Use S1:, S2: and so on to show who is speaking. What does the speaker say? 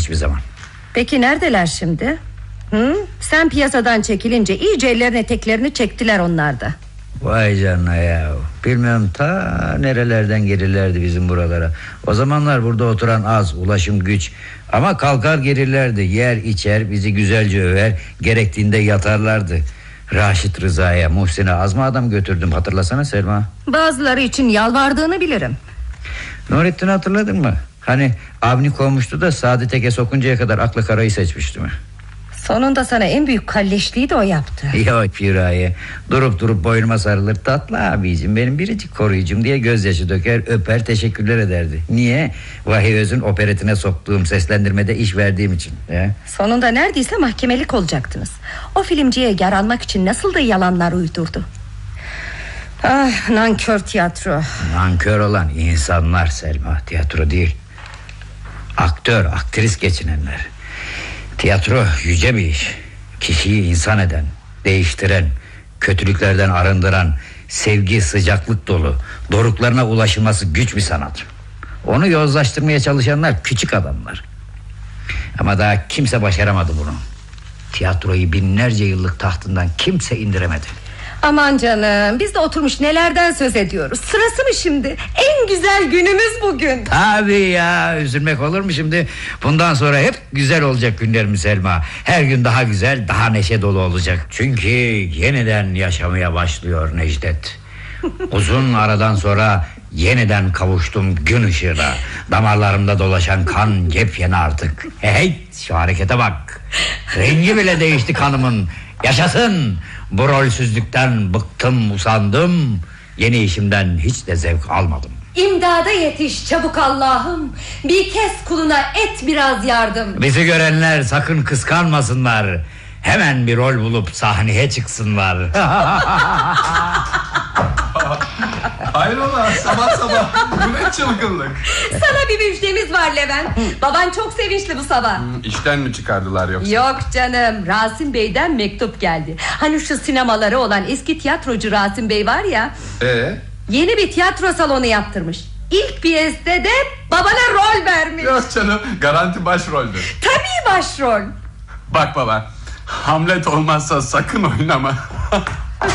S1: hiçbir zaman.
S2: Peki neredeler şimdi? Sen piyasadan çekilince iyice ellerine teklerini çektiler onlar da.
S1: Vay canına ya. Bilmem ta nerelerden gelirlerdi bizim buralara. O zamanlar burada oturan az, ulaşım güç. Ama kalkar gelirlerdi, yer içer, bizi güzelce över, gerektiğinde yatarlardı. Raşit Rıza'ya, Muhsin'e az mı adam götürdüm, hatırlasana Selma.
S2: Bazıları için yalvardığını bilirim.
S1: Nurettin'i hatırladın mı? Hani Avni kovmuştu da Sadi Tek'e sokuncaya kadar aklı karayı seçmişti mi?
S2: Sonunda sana en büyük kalleşliği de o yaptı.
S1: Yok Firaya, durup boynuma sarılır, tatlı abicim, benim biricik koruyucum diye gözyaşı döker, öper, teşekkürler ederdi. Niye? Vahiy Öz'ün operetine soktuğum seslendirmede iş verdiğim için.
S2: Sonunda neredeyse mahkemelik olacaktınız. O filmciye yaranmak için nasıl da yalanlar uydurdu. Ah, nankör tiyatro.
S1: Nankör olan insanlar Selma, tiyatro değil. Aktör, aktris geçinenler. Tiyatro yüce bir iş. Kişiyi insan eden, değiştiren, kötülüklerden arındıran, sevgi, sıcaklık dolu, doruklarına ulaşılması güç bir sanat. Onu yozlaştırmaya çalışanlar küçük adamlar. Ama daha kimse başaramadı bunu. Tiyatroyu binlerce yıllık tahtından kimse indiremedi.
S2: Aman canım, biz de oturmuş nelerden söz ediyoruz. Sırası mı şimdi? En güzel günümüz bugün.
S1: Tabii ya, üzülmek olur mu şimdi? Bundan sonra hep güzel olacak günlerimiz Selma. Her gün daha güzel, daha neşe dolu olacak. Çünkü yeniden yaşamaya başlıyor Necdet. Uzun aradan sonra yeniden kavuştum gün ışığına. Damarlarımda dolaşan kan yepyeni artık. Hey, şu harekete bak. Rengi bile değişti kanımın. Yaşasın. Bu rolsüzlükten bıktım, usandım. Yeni işimden hiç de zevk almadım.
S2: İmdada yetiş çabuk Allah'ım. Bir kez kuluna et biraz yardım.
S1: Bizi görenler sakın kıskanmasınlar. Hemen bir rol bulup sahneye çıksınlar.
S3: Hayrola sabah bu ne çılgınlık.
S2: Sana bir müjdemiz var Levent. Baban çok sevinçli bu sabah.
S3: İşten mi çıkardılar yoksa?
S2: Yok canım, Rasim Bey'den mektup geldi. Hani şu sinemaları olan eski tiyatrocu Rasim Bey var ya. Yeni bir tiyatro salonu yaptırmış. İlk piyeste de babana rol vermiş.
S3: Yok canım, garanti başroldür.
S2: Tabii başrol.
S3: Bak baba, Hamlet olmazsa sakın oynama.